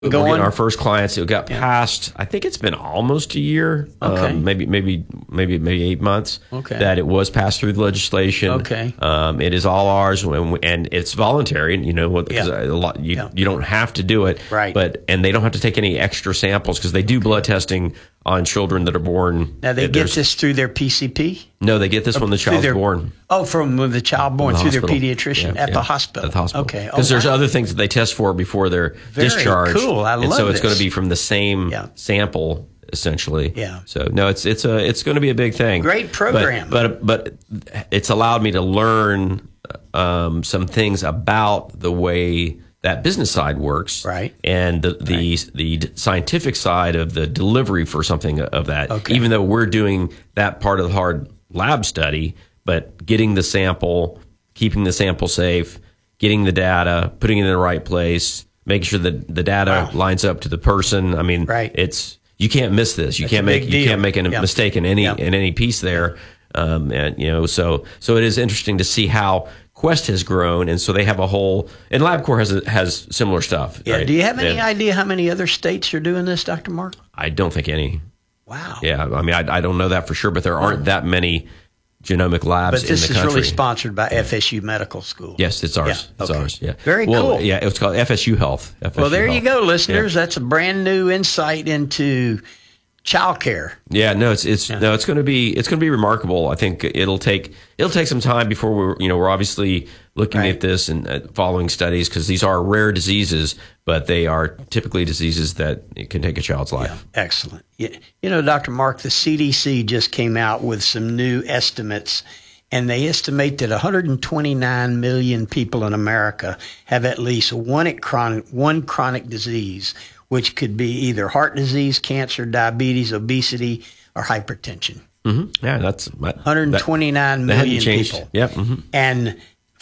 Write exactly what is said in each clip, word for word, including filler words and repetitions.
Go We're getting on. our first clients. It got Yeah. past. I think it's been almost a year. Okay. Um, maybe maybe maybe maybe eight months. Okay. That it was passed through the legislation. Okay. Um, it is all ours, and, and it's voluntary. You know, because Yeah. a lot you Yeah. you don't have to do it. Right. But and they don't have to take any extra samples because they do blood testing on children that are born. Now they get There's- this through their P C P. No, they get this when the Through child's their- born. Oh, from when the child born The through hospital. their pediatrician Yeah, at yeah. the hospital. At the hospital. Okay. Because Oh, there's wow. other things that they test for before they're Very discharged. cool. I and love so it's going this. to be from the same Yeah. sample, essentially. Yeah. So no, it's it's a it's going to be a big thing. Great program. But but, but it's allowed me to learn um, some things about the way that business side works, Right. And the the, the scientific side of the delivery for something of that. Okay. Even though we're doing that part of the hard lab study, but getting the sample, keeping the sample safe, getting the data, putting it in the right place, making sure that the data Wow. lines up to the person. I mean, Right. it's you can't miss this. You That's can't a make big you deal. can't make a Yeah. mistake in any Yeah. in any piece there. Um, and you know, so so it is interesting to see how Quest has grown, and so they have a whole, and LabCorp has a, has similar stuff. Yeah. right? Do you have any Yeah. idea how many other states are doing this, Doctor Mark? I don't think any. Wow. Yeah, I mean, I, I don't know that for sure, but there aren't that many genomic labs But this in the is country. really sponsored by F S U Medical School. Yes, it's ours. Yeah, It's okay. ours. Yeah. Very well, cool. Yeah, it's called F S U Health. F S U Well, there you Health. go, listeners. Yeah. That's a brand new insight into childcare. Yeah, no, it's it's no, it's going to be it's going to be remarkable. I think it'll take it'll take some time before we're you know we're obviously looking Right. at this and uh, following studies because these are rare diseases, but they are typically diseases that it can take a child's life. Excellent. You, you know, Doctor Mark, the C D C just came out with some new estimates, and they estimate that one hundred twenty-nine million people in America have at least one chronic, one chronic disease, which could be either heart disease, cancer, diabetes, obesity, or hypertension. Mm-hmm. Yeah, that's that, one hundred twenty-nine that hadn't million changed. people. Yep. Mm-hmm. And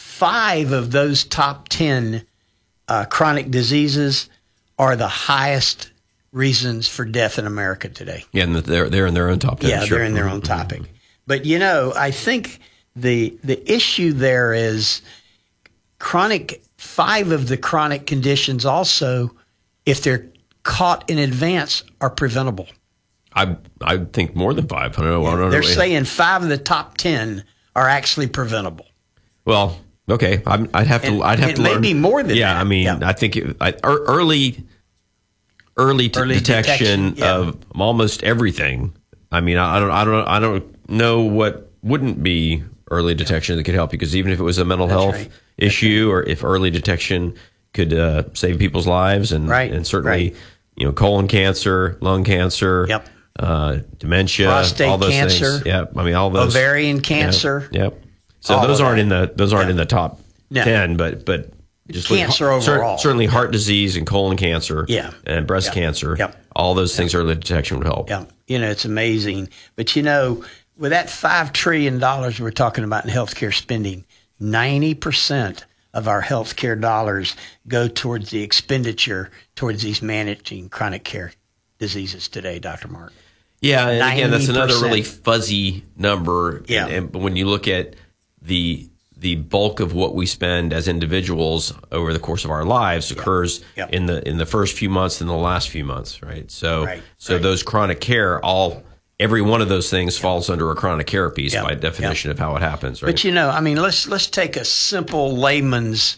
five of those top ten uh, chronic diseases are the highest reasons for death in America today. Yeah, and they're they're in their own top ten. Yeah, sure. they're in their own topic. But, you know, I think the the issue there is chronic, five of the chronic conditions also, if they're caught in advance, are preventable. I I think more than five. I don't know. I don't know. They're saying five of the top ten are actually preventable. Well, okay. I'm, I'd have to. And I'd have it to may learn. be more than yeah, that. I mean, Yeah. I think it, I, ear- early, early, t- Early detection, detection, yeah. of almost everything. I mean, I, I don't. I don't. I don't know what wouldn't be early detection that could help you because even if it was a mental That's health right. issue or if early detection could uh, save people's lives and Right, and certainly right. you know colon cancer, lung cancer. Yep. Uh, dementia, Prostate all those cancer, things. Yep. I mean, all those ovarian cancer. Yep. yep. So All those of aren't that. in the those aren't Yeah. in the top No. ten, but but just like Cancer heart- cer- overall. certainly heart disease and colon cancer, Yeah. and breast Yep. cancer, Yep. all those things early detection would help. Yeah, you know, it's amazing. But, you know, with that five trillion dollars we're talking about in healthcare spending, ninety percent of our healthcare dollars go towards the expenditure towards these managing chronic care diseases today, Doctor Mark. Yeah, and again, that's another ninety percent. really fuzzy number. Yeah. And, and when you look at the the bulk of what we spend as individuals over the course of our lives occurs Yep. in the in the first few months and the last few months, right? So Right, so right. those chronic care, all every one of those things falls under a chronic care piece Yep. by definition of how it happens, right? But, you know, I mean, let's let's take a simple layman's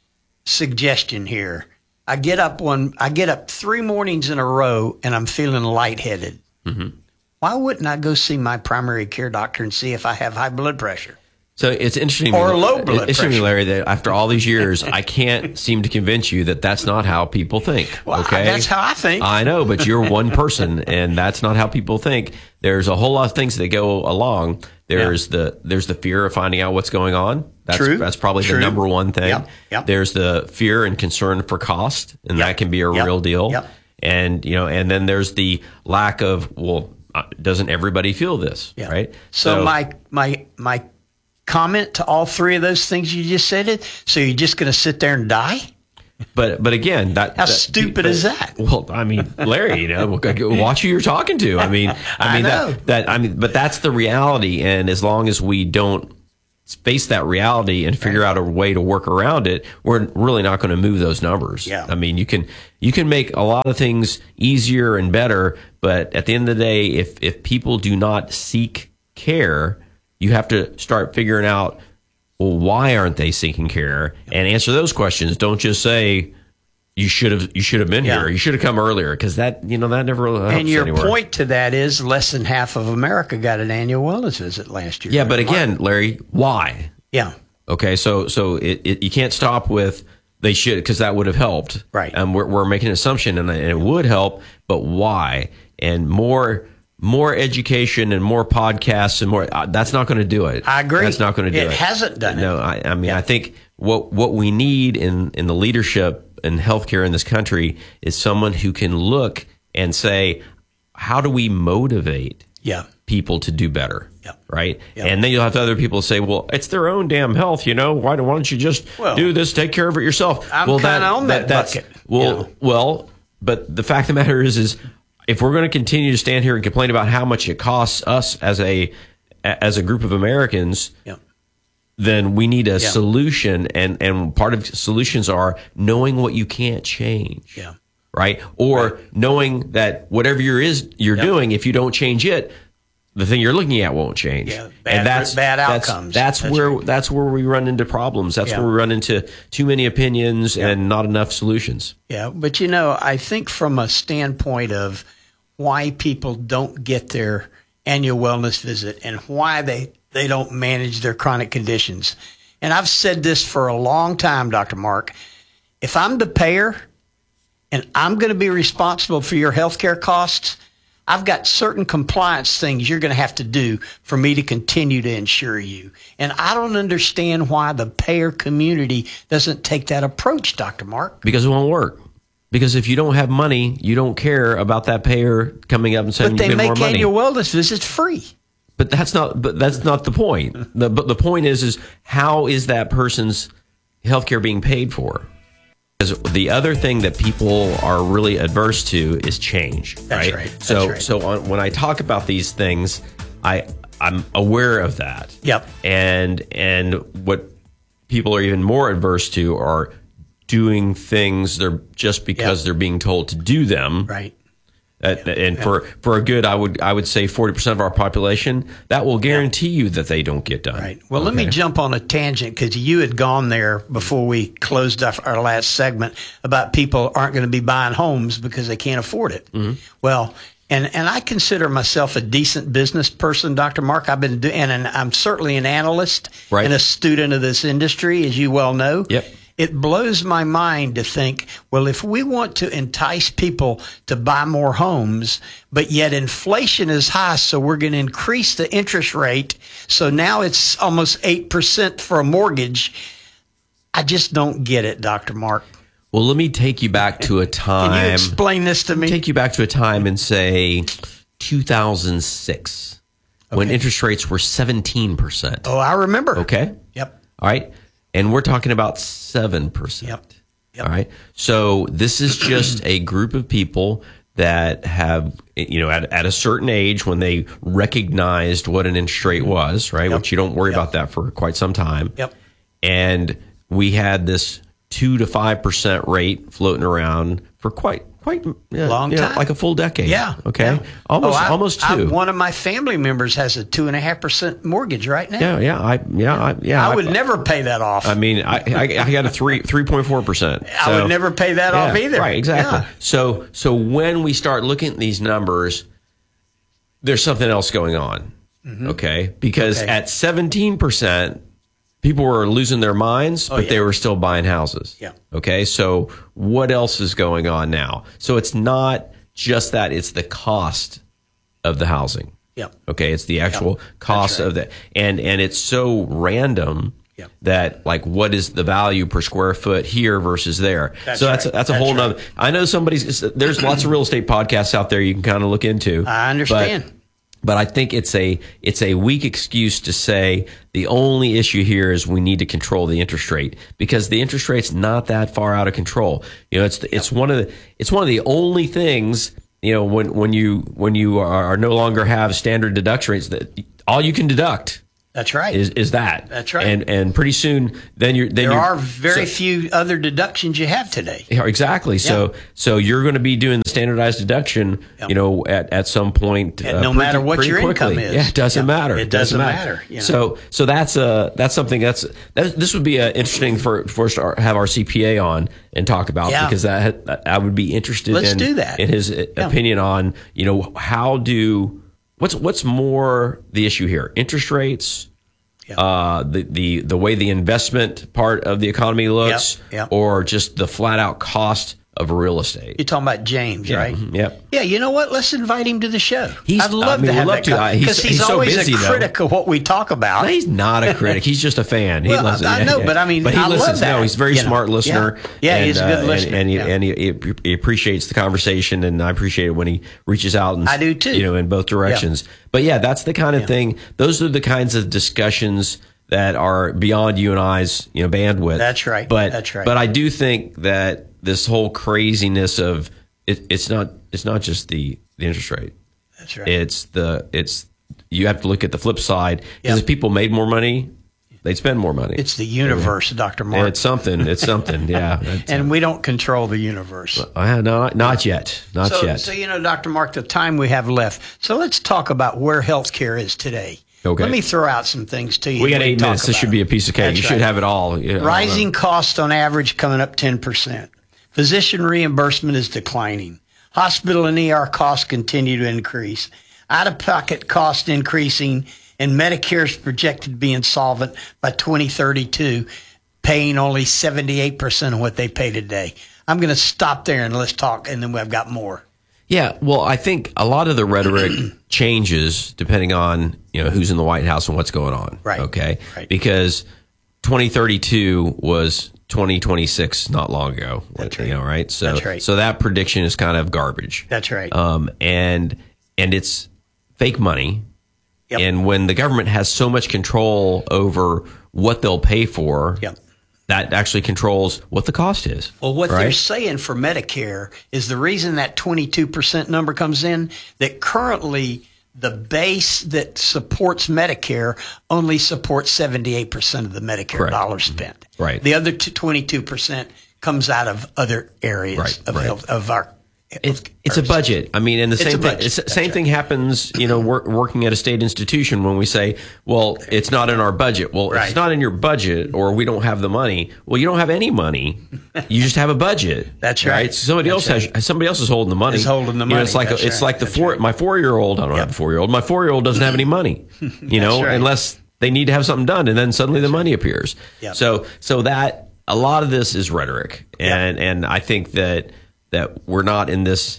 suggestion here. I get up one, I get up three mornings in a row and I'm feeling lightheaded. Mm-hmm. Why wouldn't I go see my primary care doctor and see if I have high blood pressure? So it's interesting, Or low blood it's interesting, pressure. Larry, that after all these years, I can't seem to convince you that that's not how people think. Well, okay, that's how I think. I know, but you're one person, and that's not how people think. There's a whole lot of things that go along. There's Yeah. the there's the fear of finding out what's going on. That's, True. That's probably True. the number one thing. Yep. Yep. There's the fear and concern for cost, and Yep. that can be a Yep. real deal. Yep. And you know, and then there's the lack of well, uh, doesn't everybody feel this? Yeah. Right. So, my my my comment to all three of those things you just said it. So you're just going to sit there and die? But but again, that How that- stupid but- is that? Well, I mean, Larry, you know, watch who you're talking to. I mean, I I mean know. that that I mean, but that's the reality. And as long as we don't face that reality and figure out a way to work around it, we're really not going to move those numbers. Yeah. I mean, you can you can make a lot of things easier and better, but at the end of the day, if if people do not seek care, you have to start figuring out, well, why aren't they seeking care, and answer those questions. Don't just say you should have you should have been Yeah. here, you should have come earlier, because that you know that never really helps And your anywhere. point to that is less than half of America got an annual wellness visit last year. Yeah, but again, Larry, why? Yeah. Okay, so so it, it you can't stop with they should, because that would have helped. Right. And we're we're making an assumption, and it would help, but why? And more more education and more podcasts and more. Uh, that's not going to do it. I agree. That's not going to do it. It hasn't done no, it. I, I mean, Yeah. I think what what we need in in the leadership in healthcare in this country is someone who can look and say, how do we motivate Yeah. people to do better? Yep. Right. Yep. And then you'll have other people say, well, it's their own damn health, you know, why, don't- why don't you just Well, do this, take care of it yourself? I'm well, kinda on that that's, bucket, Well, you know. well, but the fact of the matter is, is if we're going to continue to stand here and complain about how much it costs us as a, as a group of Americans, Yeah. then we need a Yeah. solution. And, and part of solutions are knowing what you can't change. Yeah. Right. Or knowing that whatever you're is you're Yep. doing, if you don't change it, the thing you're looking at won't change. Yeah, bad- and that's bad that's- outcomes. That's, That's where right. that's where we run into problems. That's Yeah. where we run into too many opinions and not enough solutions. Yeah, but you know, I think from a standpoint of why people don't get their annual wellness visit and why they, they don't manage their chronic conditions. And I've said this for a long time, Doctor Mark. If I'm the payer and I'm going to be responsible for your healthcare costs, I've got certain compliance things you're going to have to do for me to continue to insure you. And I don't understand why the payer community doesn't take that approach, Doctor Mark. Because it won't work. Because if you don't have money, you don't care about that payer coming up and saying But you they get more make money. annual wellness visits free. But that's not. But that's not the point. The, but the point is, is how is that person's healthcare being paid for? Because the other thing that people are really adverse to is change. That's right. right. That's so right. so on, when I talk about these things, I I'm aware of that. Yep. And and what people are even more adverse to are doing things they're just because Yep. they're being told to do them. Right. Uh, and for, for a good, I would I would say forty percent of our population, that will guarantee you that they don't get done. Right. Well, let me Okay? jump on a tangent because you had gone there before we closed our, our last segment about people aren't going to be buying homes because they can't afford it. Mm-hmm. Well, and, and I consider myself a decent business person, Doctor Mark. I've been doing, and, and I'm certainly an analyst Right. and a student of this industry, as you well know. Yep. It blows my mind to think, well, if we want to entice people to buy more homes, but yet inflation is high, so we're going to increase the interest rate. So now it's almost eight percent for a mortgage. I just don't get it, Doctor Mark. Well, let me take you back to a time. Can you explain this to me? Take you back to a time in, say, two thousand six, when Okay. interest rates were seventeen percent. Oh, I remember. Okay? Yep. All right? And we're talking about seven percent. Yep. Yep. All right. So this is just a group of people that have, you know, at, at a certain age when they recognized what an interest rate was, right? Yep. Which you don't worry Yep. about that for quite some time. Yep. And we had this two to five percent rate floating around for quite, quite yeah, Long you know, time. like a full decade. Yeah. Okay. Yeah. Almost, Oh, I- almost I- two. one of my family members has a two and a half percent mortgage right now. yeah. Yeah. I, yeah. I, yeah. I would never pay that off. I mean, I, I, I got a three, three point four percent. I would never pay that off either. Right, exactly. Yeah. So, so when we start looking at these numbers, there's something else going on. Okay, because Okay. at seventeen percent, people were losing their minds, but Oh, yeah. they were still buying houses. Yeah. Okay, so what else is going on now? So it's not just that; it's the cost of the housing. Yep. Okay, it's the actual cost right. of that, and and it's so random Yep. that like what is the value per square foot here versus there. That's so that's right. a, that's a That's whole right. nother. I know somebody's. There's lots of real estate podcasts out there you can kind of look into. I understand. But, but I think it's a it's a weak excuse to say the only issue here is we need to control the interest rate, because the interest rate's not that far out of control. You know, it's the, it's one of the it's one of the only things. You know, when when you when you are, are no longer have standard deduction rates, that all you can deduct That's right. Is is that? That's right. And and pretty soon, then you're then there you're, are very so, few other deductions you have today. Yeah, exactly. So yeah. so you're going to be doing the standardized deduction, yep. you know, at, at some point. Uh, no pretty, matter what your quickly. income is. Yeah, it doesn't yeah. matter. It doesn't, doesn't matter. matter you know? So so that's uh that's something that's that, this would be uh, interesting for for us to have our C P A on and talk about yeah. because that I would be interested Let's in do that. in his yeah. opinion on, you know, how do what's what's more the issue here? Interest rates. Yeah. Uh, the, the, the way the investment part of the economy looks, yep, yep. or just the flat out cost of real estate. You're talking about James, yeah. right? Mm-hmm. Yep. Yeah, you know what? Let's invite him to the show. He's, I'd love I mean, to have love that to. because he's, he's, he's always so busy, a critic though. of what we talk about. No, he's not a critic. He's just a fan. He well, listens. I know, but I mean, but he I listens. love that. No, he's a very you smart know? listener. Yeah, yeah and, he's a good uh, listener, and, and, he, yeah. and he, he appreciates the conversation, and I appreciate it when he reaches out. And I do too. You know, in both directions. Yeah. But yeah, that's the kind of yeah. thing. Those are the kinds of discussions that are beyond you and I's, you know, bandwidth. That's right. But That's right. But I do think that this whole craziness of it, it's not it's not just the, the interest rate. That's right. It's the it's you have to look at the flip side because yep. if people made more money, they'd spend more money. It's the universe, yeah. Doctor Mark. It's something. It's something. Yeah. and we don't control the universe. Uh, no, not yet. Not so, yet. So you know, Doctor Mark, the time we have left. So let's talk about where healthcare is today. Okay. Let me throw out some things to you. We got eight minutes. This should be a piece of cake. That's you right. should have it all. You know, Rising costs on average coming up ten percent. Physician reimbursement is declining. Hospital and E R costs continue to increase. Out-of-pocket cost increasing, and Medicare is projected to be insolvent by twenty thirty-two, paying only seventy-eight percent of what they pay today. I'm going to stop there and let's talk, and then we've got more. Yeah, well, I think a lot of the rhetoric changes depending on, you know, who's in the White House and what's going on. Right. Okay. Right. Because twenty thirty-two was twenty twenty-six not long ago. That's you right. know, right? So, That's right. so that prediction is kind of garbage. That's right. Um, and and it's fake money. Yep. And when the government has so much control over what they'll pay for, Yep. that actually controls what the cost is. Well, what right? they're saying for Medicare is the reason that twenty-two percent number comes in, that currently the base that supports Medicare only supports seventy-eight percent of the Medicare Correct. dollars spent. Right. The other twenty-two percent comes out of other areas Right, of right. health, of our It's, it's a budget. I mean, and the It's same a thing. budget. It's, That's same right. thing happens. You know, work, working at a state institution when we say, "Well, it's not in our budget." Well, if Right. it's not in your budget, or we don't have the money. Well, you don't have any money. You just have a budget. That's right. So somebody That's else has. Somebody else is holding the money. Is holding the You know, money. it's like That's it's right. like the That's four. right. My four year old. I don't Yep. have a four year old. My four year old doesn't have any money. You know, right. unless they need to have something done, and then suddenly the money appears. Yep. So so that a lot of this is rhetoric, and and I think that that we're not in this.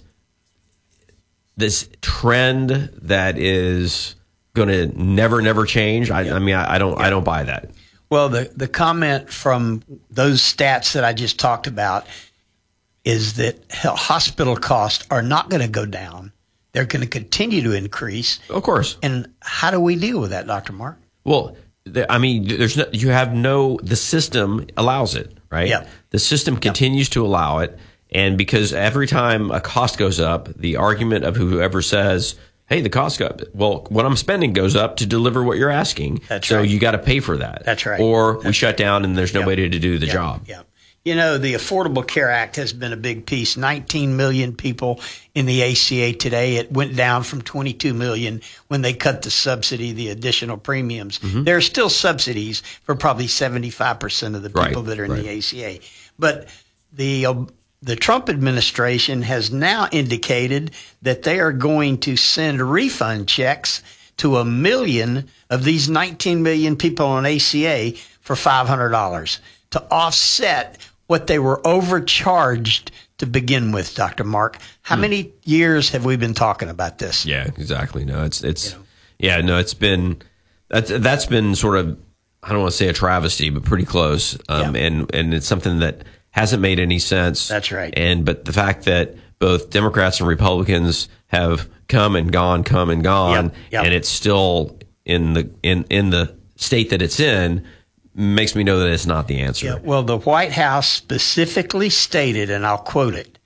This trend that is going to never, never change. I, I mean, I, I don't, I don't buy that. Well, the, the comment from those stats that I just talked about is that hospital costs are not going to go down. They're going to continue to increase. Of course. And how do we deal with that, Doctor Mark? Well, the, I mean, there's no, you have no, the system allows it, right? Yeah. The system continues to allow it. And because every time a cost goes up, the argument of whoever says, hey, the cost go up. Well, what I'm spending goes up to deliver what you're asking. That's so right. you got to pay for that. That's right. Or That's we shut down and there's nobody Yep. to do the Yep. job. Yeah. You know, the Affordable Care Act has been a big piece. nineteen million people in the A C A today. It went down from twenty-two million when they cut the subsidy, the additional premiums. Mm-hmm. There are still subsidies for probably seventy-five percent of the people Right, that are in right. the A C A. But the uh, the Trump administration has now indicated that they are going to send refund checks to a million of these nineteen million people on A C A for five hundred dollars to offset what they were overcharged to begin with, Doctor Mark. How hmm. many years have we been talking about this? Yeah, exactly. No, it's it's you know? yeah, no, it's been that's that's been sort of, I don't want to say a travesty, but pretty close. Um, Yeah. and and it's something that hasn't made any sense. That's right. And but the fact that both Democrats and Republicans have come and gone, come and gone, Yep, yep. and it's still in the in in the state that it's in, makes me know that it's not the answer. Yeah, well, the White House specifically stated, and I'll quote it,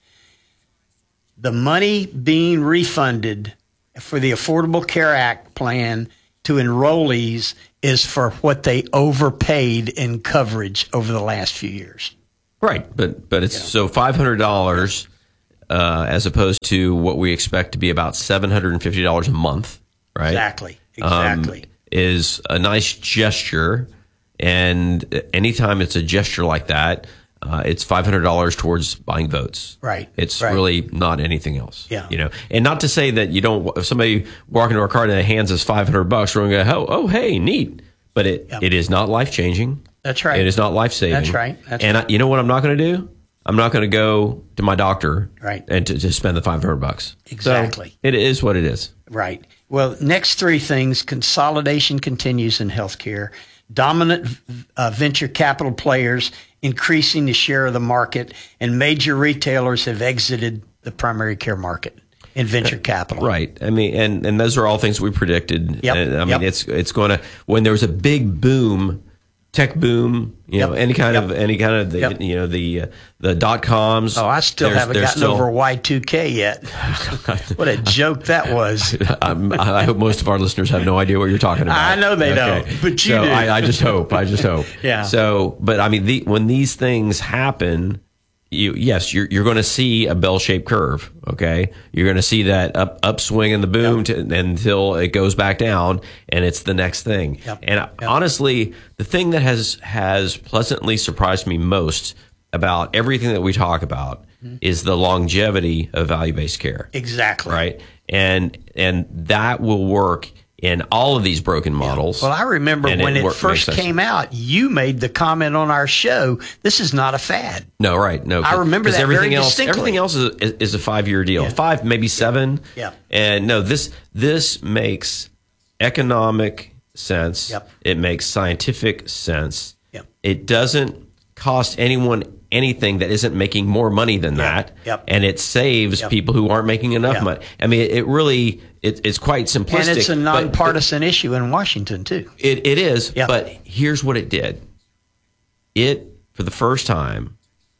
the money being refunded for the Affordable Care Act plan to enrollees is for what they overpaid in coverage over the last few years. Right, but but it's yeah. so five hundred dollars uh, as opposed to what we expect to be about seven hundred and fifty dollars a month. Right, exactly, exactly. Um, is a nice gesture, and anytime it's a gesture like that, uh, it's five hundred dollars towards buying votes. Right, it's right. really not anything else. Yeah, you know, and not to say that you don't. If somebody walk into our car and hands us five hundred bucks, we're going to go, oh, oh, hey, neat. But it yep. it is not life changing. That's right. It is not life saving. That's right. That's and right. I, you know what I'm not going to do? I'm not going to go to my doctor right. and to, to spend the five hundred bucks. Exactly. So it is what it is. Right. Well, next three things: consolidation continues in healthcare, dominant uh, venture capital players increasing the share of the market, and major retailers have exited the primary care market in venture capital. Right. I mean, and, and those are all things we predicted. Yep. And, I mean, yep. it's it's going to when there was a big boom. Tech boom, you know, yep. any kind yep. of any kind of the yep. you know the uh, the dot coms. Oh, I still haven't gotten still, over Y two K yet. What a joke that was! I'm, I hope most of our listeners have no idea what you're talking about. I know they okay. don't, but you so do. I, I just hope. I just hope. Yeah. So, but I mean, the, when these things happen, you yes, you're you're going to see a bell-shaped curve. Okay, you're going to see that up upswing in the boom yep. to, until it goes back down, and it's the next thing. Yep. And yep. honestly, the thing that has has pleasantly surprised me most about everything that we talk about mm-hmm. is the longevity of value-based care. Exactly. Right, and and that will work in all of these broken models. Yeah. Well, I remember when it, it first came out, you made the comment on our show, this is not a fad. No, right. No, I remember that everything very else, distinctly. Everything else is, is, is a five-year deal. Yeah. Five, maybe seven. Yeah. And no, this this makes economic sense. Yep. It makes scientific sense. Yep. It doesn't cost anyone anything that isn't making more money than yep. that. Yep. And it saves yep. people who aren't making enough yep. money. I mean, it, it really, it, it's quite simplistic. And it's a nonpartisan but, but issue in Washington, too. It, it is. Yep. But here's what it did. It, for the first time,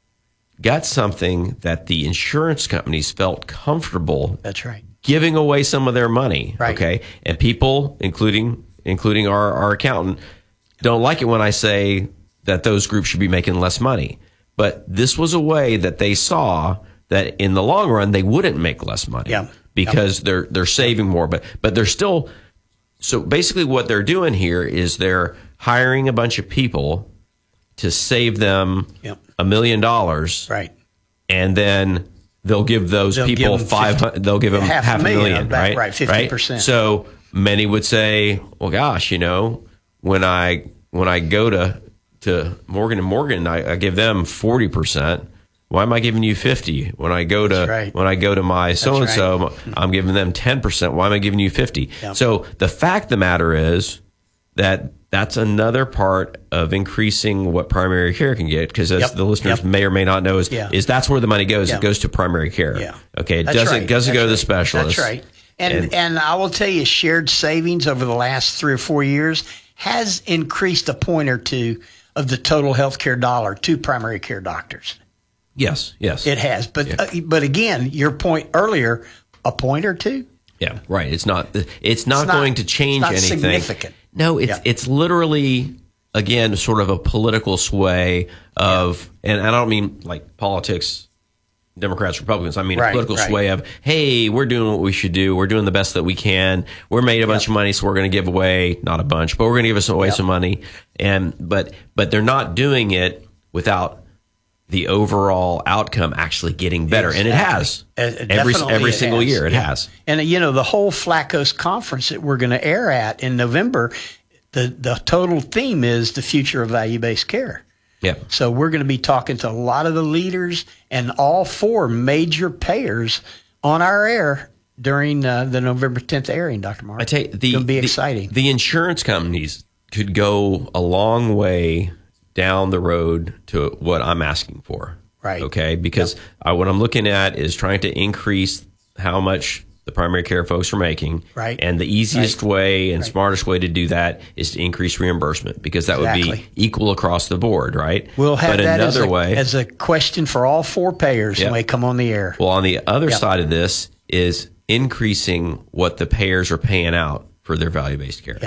got something that the insurance companies felt comfortable That's right. giving away some of their money. Right. Okay. And people, including including our, our accountant, don't like it when I say that those groups should be making less money. But this was a way that they saw that in the long run they wouldn't make less money. Yeah. Because yeah. they're they're saving more. But but they're still so basically what they're doing here is they're hiring a bunch of people to save them yep. a million dollars. Right. And then they'll give those they'll people give five hundred they'll give them half, half a million, million back, right? Right, fifty percent. Right? So many would say, well gosh, you know, when I when I go to to Morgan and Morgan, I, I give them forty percent. Why am I giving you fifty? When I go to right. when I go to my so and so, right. I'm giving them ten percent. Why am I giving you fifty? Yep. So the fact of the matter is that that's another part of increasing what primary care can get, because as yep. the listeners yep. may or may not know, is yeah. is that's where the money goes. Yeah. It goes to primary care. Yeah. Okay. It that's doesn't right. doesn't that's go to right. the specialist. That's right. And, and and I will tell you, shared savings over the last three or four years has increased a point or two of the total healthcare dollar to primary care doctors. Yes, yes, it has. But yeah. uh, but again, your point earlier, a point or two. Yeah, right. It's not. It's not it's going not, to change it's not anything. Significant. No, it's yeah. it's literally again sort of a political sway of, yeah. and I don't mean like politics. Democrats, Republicans. I mean, right, a political right. sway of, hey, we're doing what we should do. We're doing the best that we can. We're made a bunch yep. of money, so we're going to give away, not a bunch, but we're going to give us away yep. some money. And but but they're not doing it without the overall outcome actually getting better, exactly. and it has uh, every every it single has. year. It yeah. has. And you know, the whole Flacco's conference that we're going to air at in November, the the total theme is the future of value-based care. Yeah. So we're going to be talking to a lot of the leaders and all four major payers on our air during uh, the November tenth airing, Doctor Mark. I tell you, the, it's going to be the, exciting. The insurance companies could go a long way down the road to what I'm asking for. Right. Okay. Because yep. I, what I'm looking at is trying to increase how much the primary care folks are making. Right. And the easiest right. way and right. smartest way to do that is to increase reimbursement, because that exactly. would be equal across the board, right? We'll have but that another as, a, way, as a question for all four payers yep. when they come on the air. Well, on the other yep. side of this is increasing what the payers are paying out for their value-based care. Yep.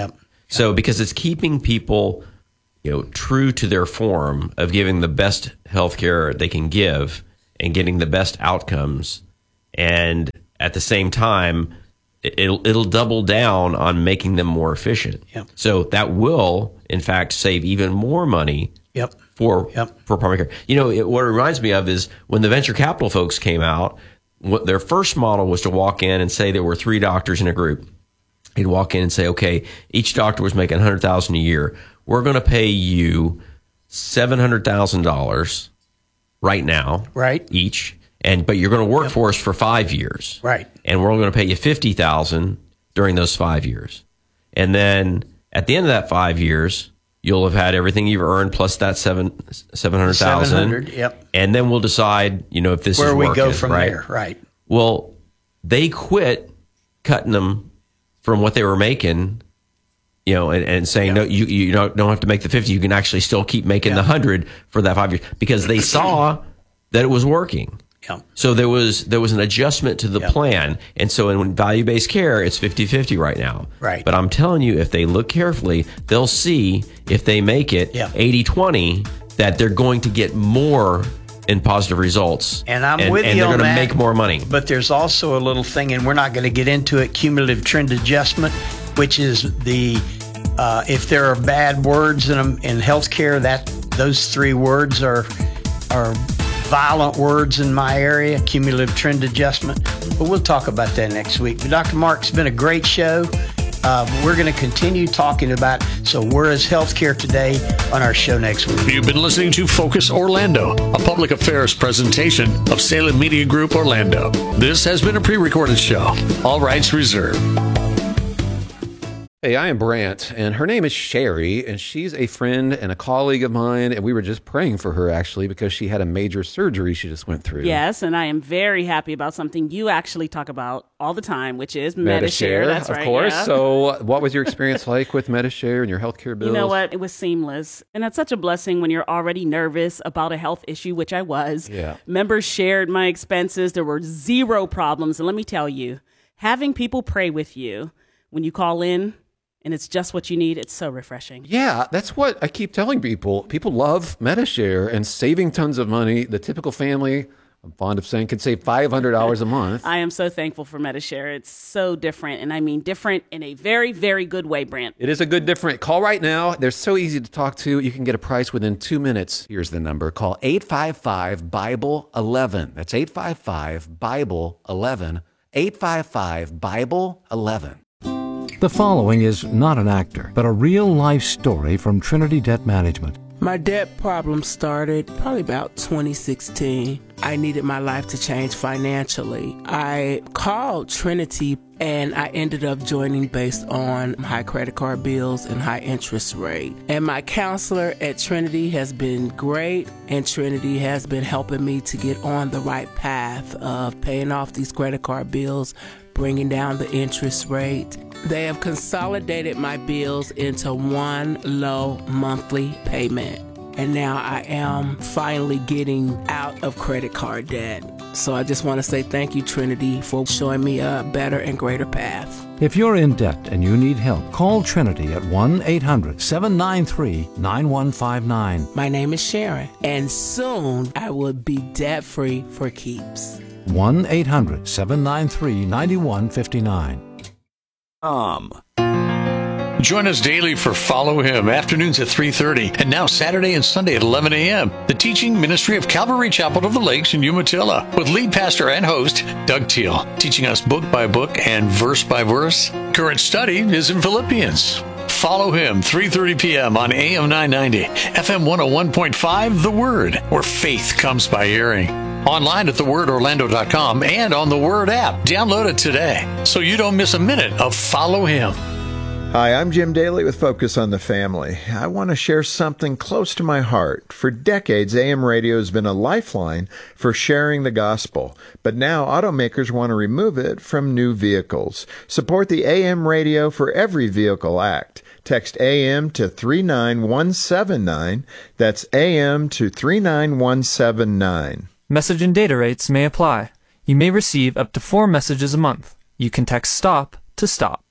So because it's keeping people, you know, true to their form of giving the best health care they can give and getting the best outcomes. And at the same time, it'll, it'll double down on making them more efficient. Yep. So that will, in fact, save even more money Yep. for Yep. for primary care. You know, it, what it reminds me of is when the venture capital folks came out, what their first model was to walk in and say there were three doctors in a group. He'd walk in and say, okay, each doctor was making one hundred thousand dollars a year. We're going to pay you seven hundred thousand dollars right now, Right. each, and but you're going to work Yep. for us for five years, Right. and we're only going to pay you fifty thousand dollars during those five years, and then at the end of that five years, you'll have had everything you've earned plus that seven seven hundred thousand. seven hundred, yep. And then we'll decide, you know, if this Where is we working, go from right? there, right. Well, they quit cutting them from what they were making, you know, and, and saying, Yeah. no, you, you don't, don't have to make the fifty. You can actually still keep making Yeah. the hundred for that five years because they saw that it was working. Yeah. So there was there was an adjustment to the Yeah. plan. And so in value-based care, it's fifty-fifty right now. Right. But I'm telling you, if they look carefully, they'll see if they make it Yeah. eighty twenty, that they're going to get more in positive results. And I'm and, with and you they're on gonna that. make more money. But there's also a little thing, and we're not going to get into it, cumulative trend adjustment, which is the, uh, if there are bad words in, in healthcare, that those three words are, are violent words in my area, cumulative trend adjustment. But we'll talk about that next week. But Doctor Mark, it's been a great show. Uh, we're going to continue talking about, so where is healthcare today on our show next week. You've been listening to Focus Orlando, a public affairs presentation of Salem Media Group Orlando. This has been a pre-recorded show. All rights reserved. Hey, I am Brant, and her name is Sherry, and she's a friend and a colleague of mine, and we were just praying for her, actually, because she had a major surgery she just went through. Yes, and I am very happy about something you actually talk about all the time, which is Medishare. Medishare, That's of right, course. yeah. So what was your experience like with Medishare and your healthcare bills? You know what? It was seamless. And that's such a blessing when you're already nervous about a health issue, which I was. Yeah. Members shared my expenses. There were zero problems. And let me tell you, having people pray with you when you call in, and it's just what you need, it's so refreshing. Yeah, that's what I keep telling people. People love Medishare and saving tons of money. The typical family, I'm fond of saying, could save five hundred dollars a month. I am so thankful for Medishare. It's so different. And I mean different in a very, very good way, Brant. It is a good different. Call right now. They're so easy to talk to. You can get a price within two minutes. Here's the number. Call eight five five, Bible eleven. That's eight five five, Bible eleven. eight five five, Bible eleven. The following is not an actor, but a real-life story from Trinity Debt Management. My debt problem started probably about twenty sixteen. I needed my life to change financially. I called Trinity and I ended up joining based on high credit card bills and high interest rate. And my counselor at Trinity has been great, and Trinity has been helping me to get on the right path of paying off these credit card bills, bringing down the interest rate. They have consolidated my bills into one low monthly payment. And now I am finally getting out of credit card debt. So I just want to say thank you, Trinity, for showing me a better and greater path. If you're in debt and you need help, call Trinity at one eight hundred, seven nine three, nine one five nine. My name is Sharon, and soon I will be debt-free for keeps. one eight hundred, seven nine three, nine one five nine. Um. Join us daily for Follow Him, afternoons at three thirty, and now Saturday and Sunday at eleven a.m. The teaching ministry of Calvary Chapel of the Lakes in Umatilla, with lead pastor and host Doug Teal, teaching us book by book and verse by verse. Current study is in Philippians. Follow Him, three thirty p.m. on A M nine ninety, F M one oh one point five, The Word, where faith comes by hearing. Online at the word orlando dot com and on the Word app. Download it today so you don't miss a minute of Follow Him. Hi, I'm Jim Daly with Focus on the Family. I want to share something close to my heart. For decades, A M radio has been a lifeline for sharing the gospel, but now automakers want to remove it from new vehicles. Support the A M Radio for Every Vehicle Act. Text A M to three nine one seven nine. That's A M to three nine one seven nine. Message and data rates may apply. You may receive up to four messages a month. You can text STOP to STOP.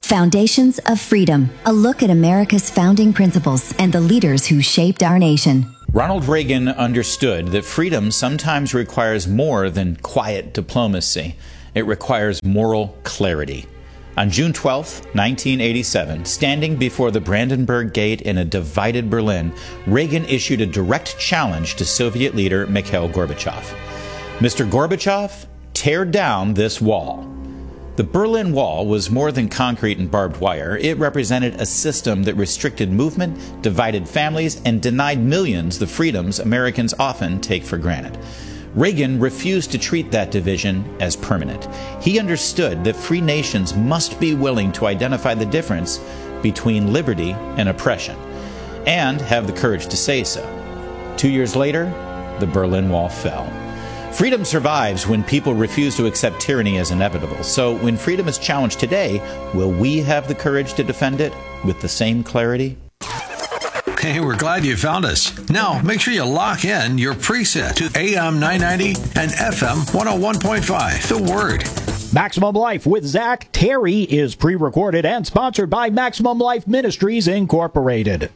Foundations of Freedom, a look at America's founding principles and the leaders who shaped our nation. Ronald Reagan understood that freedom sometimes requires more than quiet diplomacy. It requires moral clarity. On June twelfth, nineteen eighty-seven, standing before the Brandenburg Gate in a divided Berlin, Reagan issued a direct challenge to Soviet leader Mikhail Gorbachev. Mister Gorbachev, tear down this wall. The Berlin Wall was more than concrete and barbed wire. It represented a system that restricted movement, divided families, and denied millions the freedoms Americans often take for granted. Reagan refused to treat that division as permanent. He understood that free nations must be willing to identify the difference between liberty and oppression, and have the courage to say so. Two years later, the Berlin Wall fell. Freedom survives when people refuse to accept tyranny as inevitable. So when freedom is challenged today, will we have the courage to defend it with the same clarity? Hey, we're glad you found us. Now, make sure you lock in your preset to A M nine ninety and F M one oh one point five. The Word. Maximum Life with Zach Terry is pre-recorded and sponsored by Maximum Life Ministries, Incorporated.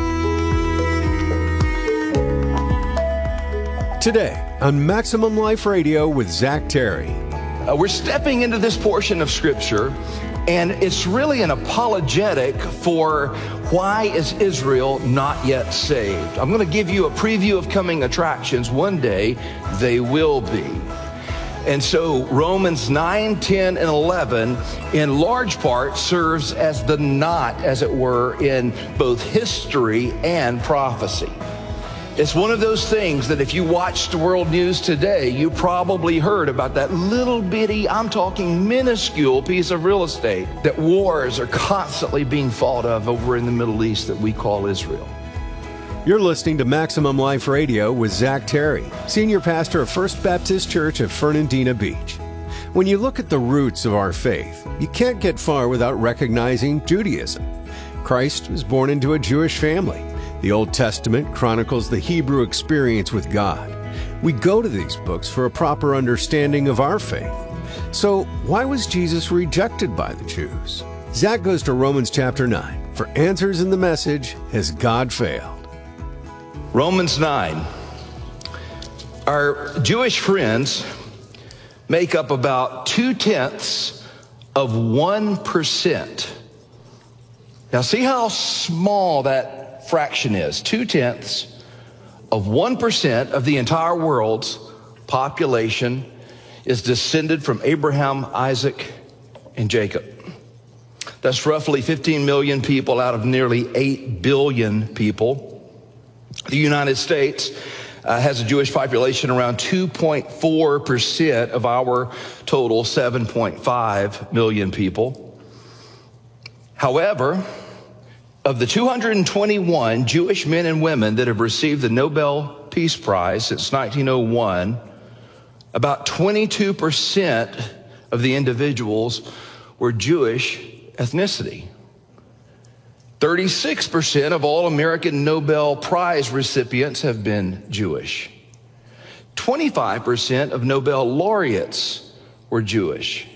Today on Maximum Life Radio with Zach Terry. Uh, we're stepping into this portion of Scripture, and it's really an apologetic for why is Israel not yet saved. I'm going to give you a preview of coming attractions. One day they will be. And so Romans nine, ten, and eleven in large part serves as the knot, as it were, in both history and prophecy. It's one of those things that if you watched the world news today, you probably heard about that little bitty, I'm talking minuscule piece of real estate that wars are constantly being fought of over in the Middle East that we call Israel. You're listening to Maximum Life Radio with Zach Terry, Senior Pastor of First Baptist Church of Fernandina Beach. When you look at the roots of our faith, you can't get far without recognizing Judaism. Christ was born into a Jewish family. The Old Testament chronicles the Hebrew experience with God. We go to these books for a proper understanding of our faith. So why was Jesus rejected by the Jews? Zach goes to Romans chapter nine for answers in the message, Has God Failed? Romans nine. Our Jewish friends make up about two-tenths of one percent. Now see how small that fraction is. Two-tenths of one percent of the entire world's population is descended from Abraham, Isaac, and Jacob. That's roughly fifteen million people out of nearly eight billion people. The United States uh, has a Jewish population around two point four percent of our total seven point five million people. However, of the two hundred twenty-one Jewish men and women that have received the Nobel Peace Prize since nineteen oh one, about twenty-two percent of the individuals were Jewish ethnicity. thirty-six percent of all American Nobel Prize recipients have been Jewish. twenty-five percent of Nobel laureates were Jewish.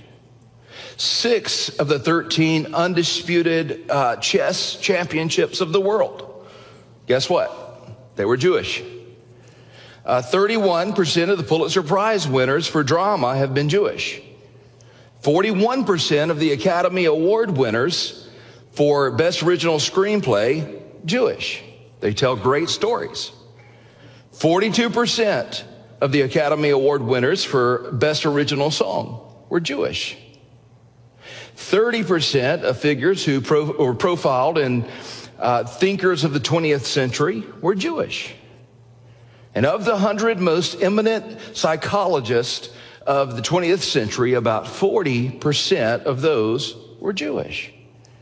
Six of the thirteen undisputed uh, chess championships of the world, guess what? They were Jewish. Uh, thirty-one percent of the Pulitzer Prize winners for drama have been Jewish. forty-one percent of the Academy Award winners for Best Original Screenplay, Jewish. They tell great stories. forty-two percent of the Academy Award winners for Best Original Song were Jewish. thirty percent of figures who pro- were profiled in uh, thinkers of the twentieth century were Jewish. And of the one hundred most eminent psychologists of the twentieth century, about forty percent of those were Jewish.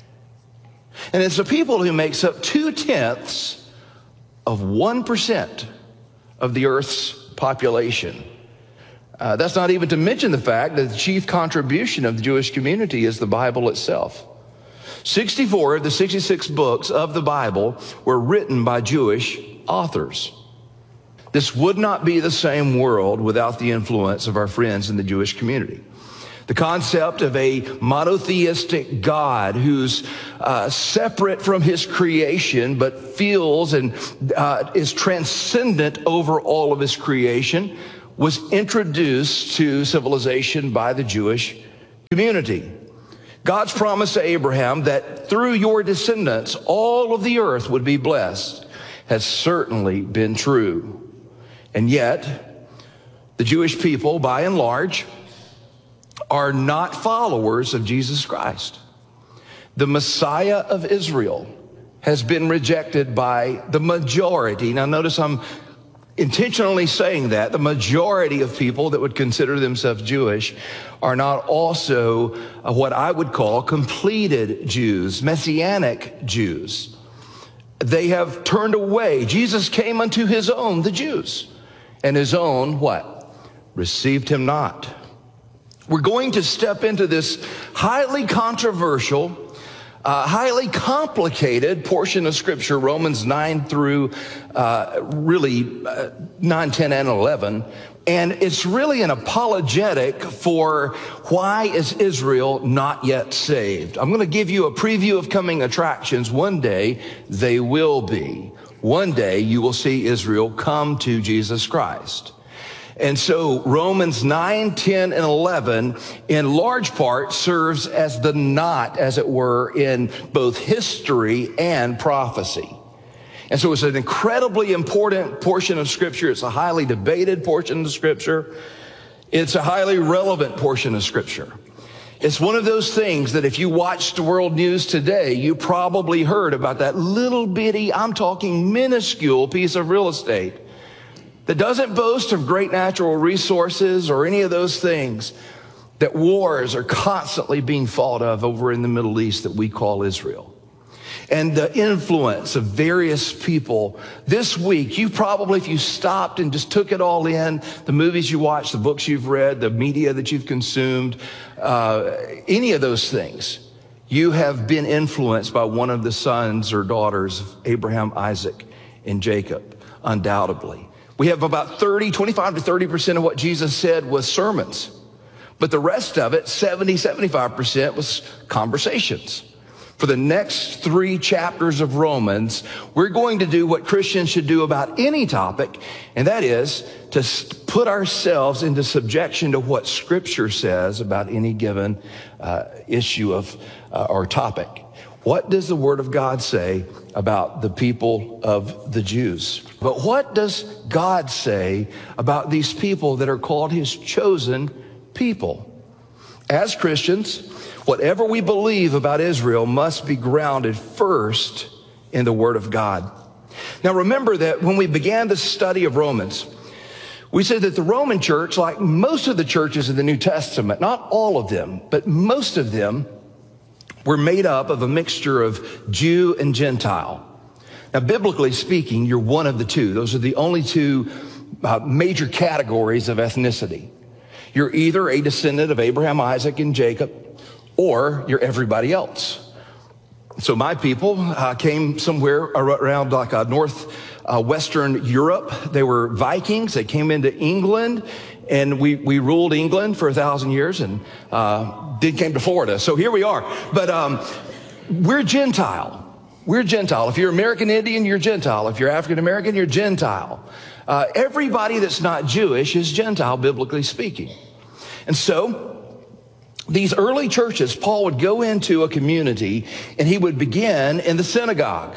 And it's the people who makes up two-tenths of one percent of the Earth's population. Uh, that's not even to mention the fact that the chief contribution of the Jewish community is the Bible itself. sixty-four of the sixty-six books of the Bible were written by Jewish authors. This would not be the same world without the influence of our friends in the Jewish community. The concept of a monotheistic God who's uh, separate from his creation but feels and uh, is transcendent over all of his creation was introduced to civilization by the Jewish community. God's promise to Abraham that through your descendants all of the earth would be blessed has certainly been true. And yet, the Jewish people, by and large, are not followers of Jesus Christ. The Messiah of Israel has been rejected by the majority. Now notice I'm intentionally saying that. The majority of people that would consider themselves Jewish are not also uh, what I would call completed Jews, Messianic Jews. They have turned away. Jesus came unto his own, the Jews, and his own, what? Received him not. We're going to step into this highly controversial, uh, highly complicated portion of Scripture, Romans nine through uh, really uh, nine, ten, and eleven. And it's really an apologetic for why is Israel not yet saved. I'm going to give you a preview of coming attractions. One day they will be. One day you will see Israel come to Jesus Christ. And so Romans nine, ten, and eleven in large part serves as the knot, as it were, in both history and prophecy. And so it's an incredibly important portion of Scripture. It's a highly debated portion of Scripture. It's a highly relevant portion of Scripture. It's one of those things that if you watched the world news today, you probably heard about that little bitty, I'm talking minuscule piece of real estate that doesn't boast of great natural resources or any of those things, that wars are constantly being fought of over in the Middle East that we call Israel. And the influence of various people. This week, you probably, if you stopped and just took it all in, the movies you watched, the books you've read, the media that you've consumed, uh, any of those things, you have been influenced by one of the sons or daughters of Abraham, Isaac, and Jacob, undoubtedly. We have about thirty, twenty-five to thirty percent of what Jesus said was sermons. But the rest of it, seventy, seventy-five percent was conversations. For the next three chapters of Romans, we're going to do what Christians should do about any topic, and that is to put ourselves into subjection to what Scripture says about any given uh, issue of uh, or topic. What does the Word of God say about the people of the Jews? But what does God say about these people that are called his chosen people? As Christians, whatever we believe about Israel must be grounded first in the Word of God. Now remember that when we began the study of Romans, we said that the Roman church, like most of the churches in the New Testament, not all of them, but most of them, were made up of a mixture of Jew and Gentile. Now, biblically speaking, you're one of the two. Those are the only two uh, major categories of ethnicity. You're either a descendant of Abraham, Isaac, and Jacob, or you're everybody else. So my people uh, came somewhere around like uh, north uh, western Europe. They were Vikings. They came into England, and we, we ruled England for a thousand years, and uh, then came to Florida. So here we are. But um, we're Gentile. We're Gentile. If you're American Indian, you're Gentile. If you're African American, you're Gentile. Uh, everybody that's not Jewish is Gentile, biblically speaking. And so these early churches, Paul would go into a community and he would begin in the synagogue.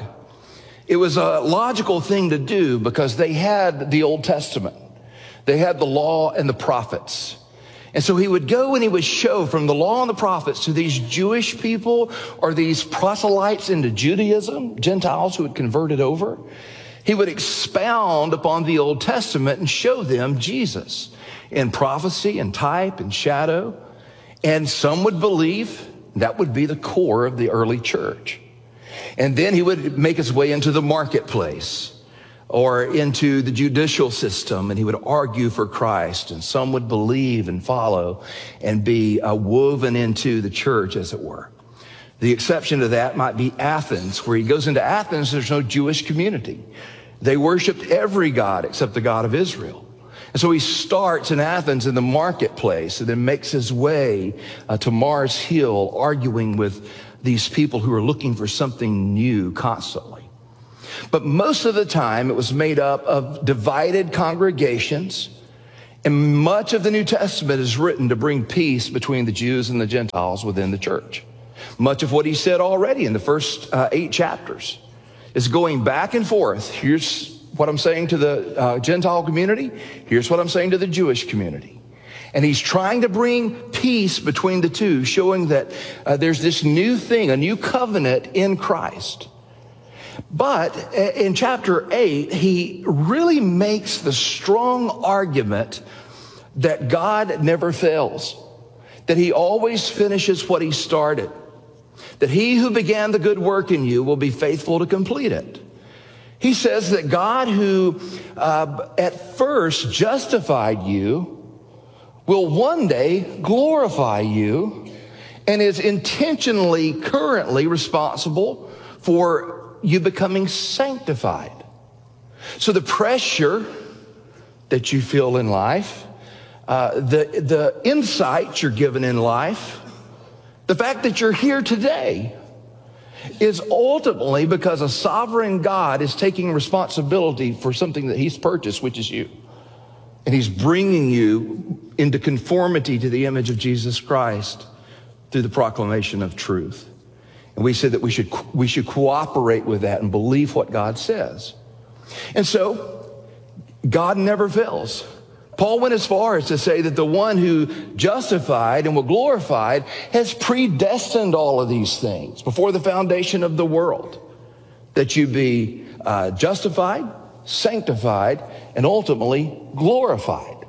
It was a logical thing to do because they had the Old Testament. They had the law and the prophets. And so he would go and he would show from the law and the prophets to these Jewish people or these proselytes into Judaism, Gentiles who had converted over. He would expound upon the Old Testament and show them Jesus in prophecy and type and shadow. And some would believe that would be the core of the early church. And then he would make his way into the marketplace or into the judicial system, and he would argue for Christ, and some would believe and follow and be uh, woven into the church, as it were. The exception to that might be Athens, where he goes into Athens, there's no Jewish community. They worshiped every god except the God of Israel. And so he starts in Athens in the marketplace and then makes his way uh, to Mars Hill, arguing with these people who are looking for something new constantly. But most of the time, it was made up of divided congregations, and much of the New Testament is written to bring peace between the Jews and the Gentiles within the church. Much of what he said already in the first uh, eight chapters is going back and forth. Here's what I'm saying to the uh, Gentile community. Here's what I'm saying to the Jewish community. And he's trying to bring peace between the two, showing that uh, there's this new thing, a new covenant in Christ. But in chapter eight, he really makes the strong argument that God never fails, that he always finishes what he started, that he who began the good work in you will be faithful to complete it. He says that God who uh, at first justified you will one day glorify you and is intentionally currently responsible for you becoming sanctified. So the pressure that you feel in life, uh, the, the insights you're given in life, the fact that you're here today is ultimately because a sovereign God is taking responsibility for something that he's purchased, which is you. And he's bringing you into conformity to the image of Jesus Christ through the proclamation of truth. And we said that we should, we should cooperate with that and believe what God says. And so, God never fails. Paul went as far as to say that the one who justified and will glorified has predestined all of these things before the foundation of the world, that you be uh, justified, sanctified, and ultimately glorified.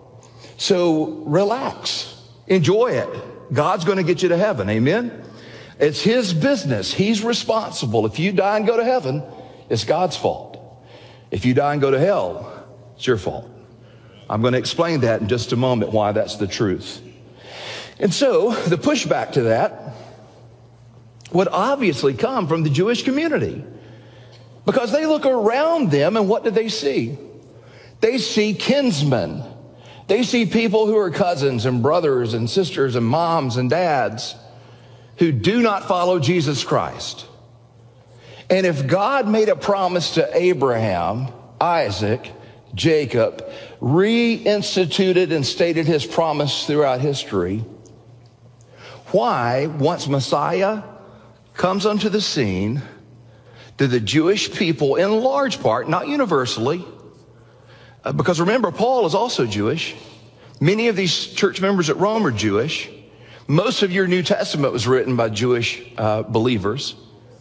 So relax, enjoy it. God's going to get you to heaven, amen? It's his business. He's responsible. If you die and go to heaven, it's God's fault. If you die and go to hell, it's your fault. I'm going to explain that in just a moment, why that's the truth. And so the pushback to that would obviously come from the Jewish community, because they look around them and what do they see? They see kinsmen. They see people who are cousins and brothers and sisters and moms and dads who do not follow Jesus Christ. And if God made a promise to Abraham, Isaac, Jacob, reinstituted and stated his promise throughout history, why, once Messiah comes onto the scene, do the Jewish people, in large part, not universally, uh, because remember, Paul is also Jewish. Many of these church members at Rome are Jewish. Most of your New Testament was written by Jewish uh, believers.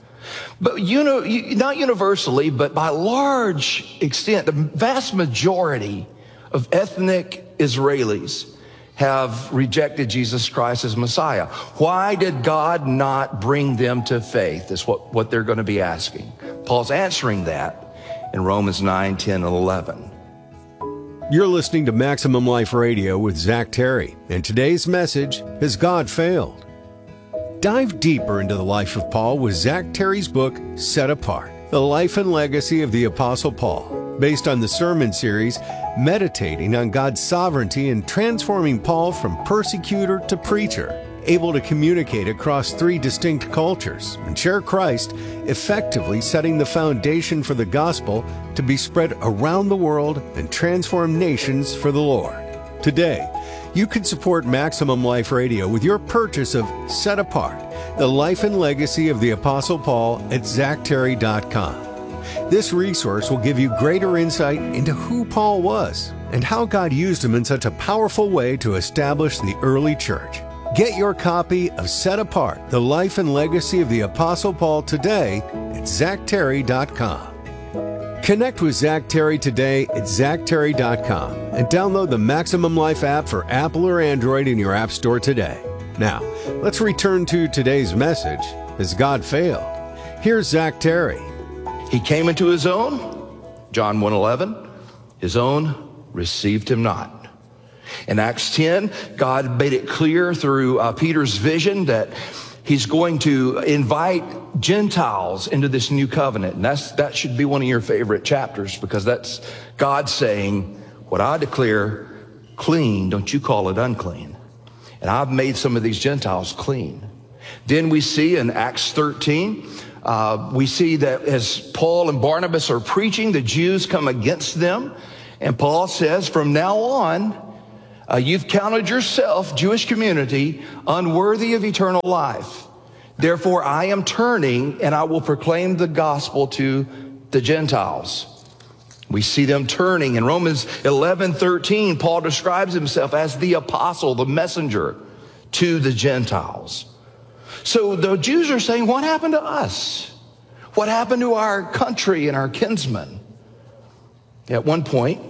But you know, not universally, but by large extent, the vast majority of ethnic Israelis have rejected Jesus Christ as Messiah. Why did God not bring them to faith? That's what, what they're going to be asking. Paul's answering that in Romans nine, ten, and eleven. You're listening to Maximum Life Radio with Zach Terry, and today's message, Has God Failed? Dive deeper into the life of Paul with Zach Terry's book, Set Apart, The Life and Legacy of the Apostle Paul, based on the sermon series meditating on God's sovereignty and transforming Paul from persecutor to preacher, able to communicate across three distinct cultures and share Christ, effectively setting the foundation for the gospel to be spread around the world and transform nations for the Lord. Today, you can support Maximum Life Radio with your purchase of Set Apart, The Life and Legacy of the Apostle Paul at zach terry dot com. This resource will give you greater insight into who Paul was and how God used him in such a powerful way to establish the early church. Get your copy of Set Apart, The Life and Legacy of the Apostle Paul today at zach terry dot com. Connect with Zach Terry today at zach terry dot com and download the Maximum Life app for Apple or Android in your app store today. Now, let's return to today's message, Has God Failed? Here's Zach Terry. He came into his own, John one eleven, his own received him not. In Acts ten, God made it clear through uh, Peter's vision that he's going to invite Gentiles into this new covenant. And that's, that should be one of your favorite chapters, because that's God saying, what I declare clean, don't you call it unclean. And I've made some of these Gentiles clean. Then we see in Acts thirteen, uh, we see that as Paul and Barnabas are preaching, the Jews come against them. And Paul says, from now on, uh, you've counted yourself, Jewish community, unworthy of eternal life. Therefore, I am turning and I will proclaim the gospel to the Gentiles. We see them turning. In Romans eleven thirteen, Paul describes himself as the apostle, the messenger to the Gentiles. So the Jews are saying, what happened to us? What happened to our country and our kinsmen? At one point,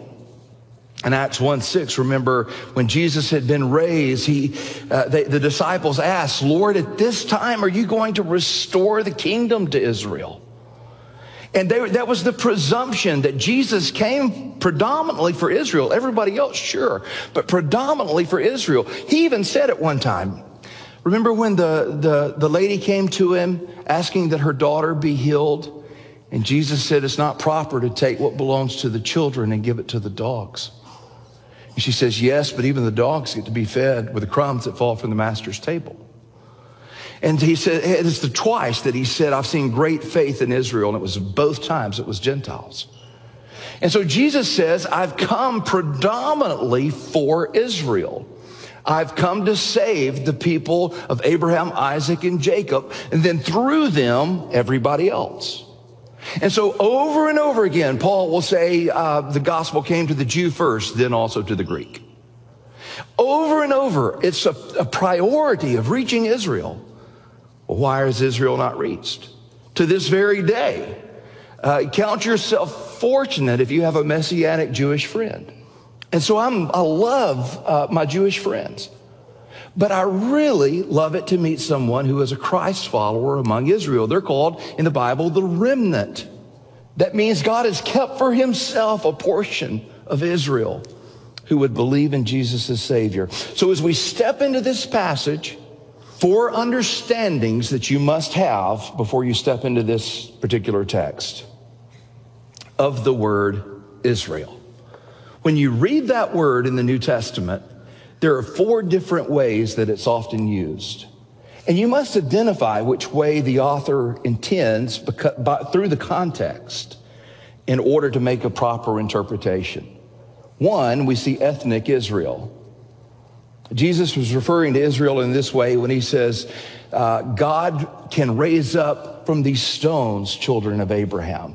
in Acts one six, remember when Jesus had been raised, he, uh, they, the disciples asked, Lord, at this time, are you going to restore the kingdom to Israel? And they, that was the presumption that Jesus came predominantly for Israel. Everybody else, sure, but predominantly for Israel. He even said at one time, remember when the, the, the lady came to him asking that her daughter be healed? And Jesus said, it's not proper to take what belongs to the children and give it to the dogs. And she says, yes, but even the dogs get to be fed with the crumbs that fall from the master's table. And he said, it's the twice that he said, I've seen great faith in Israel. And it was both times it was Gentiles. And so Jesus says, I've come predominantly for Israel. I've come to save the people of Abraham, Isaac, and Jacob. And then through them, everybody else. And so over and over again, Paul will say uh, the gospel came to the Jew first, then also to the Greek. Over and over, it's a, a priority of reaching Israel. Well, why is Israel not reached? To this very day, uh, count yourself fortunate if you have a Messianic Jewish friend. And so I'm, I love uh, my Jewish friends. But I really love it to meet someone who is a Christ follower among Israel. They're called in the Bible the remnant. That means God has kept for himself a portion of Israel who would believe in Jesus as Savior. So as we step into this passage, four understandings that you must have before you step into this particular text of the word Israel. When you read that word in the New Testament, there are four different ways that it's often used. And you must identify which way the author intends because, by, through the context in order to make a proper interpretation. One, we see ethnic Israel. Jesus was referring to Israel in this way when he says, uh, God can raise up from these stones children of Abraham.